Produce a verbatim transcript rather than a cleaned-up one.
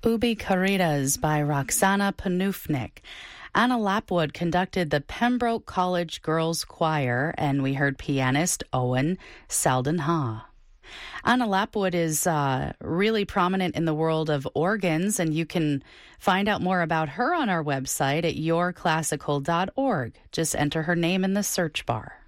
Ubi Caritas by Roxana Panufnik. Anna Lapwood conducted the Pembroke College Girls Choir, and we heard pianist Owen Selden-Ha. Anna Lapwood is uh, really prominent in the world of organs, and you can find out more about her on our website at your classical dot org. Just enter her name in the search bar.